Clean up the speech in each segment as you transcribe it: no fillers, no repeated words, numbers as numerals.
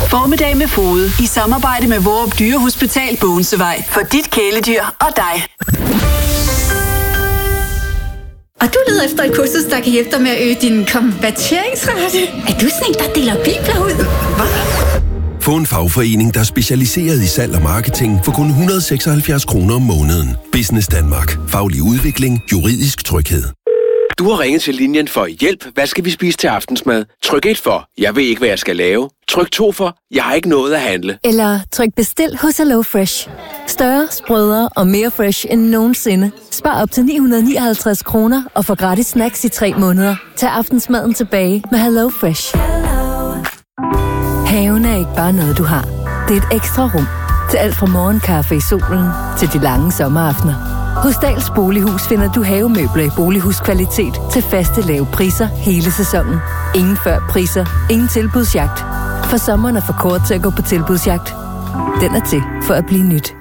Formiddag med Fode i samarbejde med Vorup Dyrehospital Bogense-vej. For dit kæledyr og dig. Og du leder efter et kursus, der kan hjælpe dig med at øge din konverteringsrate. Er du sådan en, der deler bibler ud? Hvad? Få en fagforening, der er specialiseret i salg og marketing for kun 176 kroner om måneden. Business Danmark. Faglig udvikling. Juridisk tryghed. Du har ringet til linjen for hjælp. Hvad skal vi spise til aftensmad? Tryk 1 for, jeg ved ikke, hvad jeg skal lave. Tryk 2 for, jeg har ikke nået at handle. Eller tryk bestil hos HelloFresh. Større, sprødere og mere fresh end nogensinde. Spar op til 959 kroner og få gratis snacks i 3 måneder. Tag aftensmaden tilbage med HelloFresh. Haven er ikke bare noget, du har. Det er et ekstra rum. Til alt fra morgenkaffe i solen til de lange sommeraftener. Hos Dahls Bolighus finder du havemøbler i bolighuskvalitet til faste lave priser hele sæsonen. Ingen før priser, ingen tilbudsjagt. For sommeren er for kort til at gå på tilbudsjagt. Den er til for at blive nyt.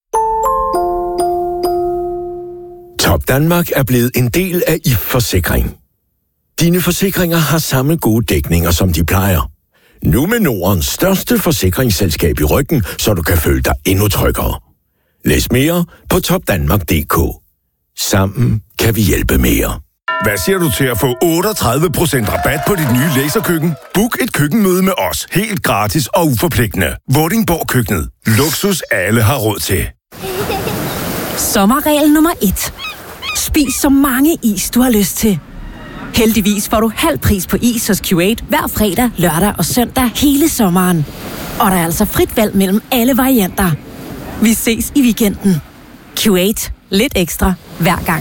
Top Danmark er blevet en del af IF Forsikring. Dine forsikringer har samme gode dækninger, som de plejer. Nu med Nordens største forsikringsselskab i ryggen, så du kan føle dig endnu tryggere. Læs mere på topdanmark.dk. Sammen kan vi hjælpe mere. Hvad siger du til at få 38% rabat på dit nye laserkøkken? Book et køkkenmøde med os, helt gratis og uforpligtende. Vordingborg Køkkenet. Luksus alle har råd til. Sommerregel nummer 1. Spis så mange is, du har lyst til. Heldigvis får du halv pris på is hos Q8 hver fredag, lørdag og søndag hele sommeren. Og der er altså frit valg mellem alle varianter. Vi ses i weekenden. Q8. Lidt ekstra hver gang.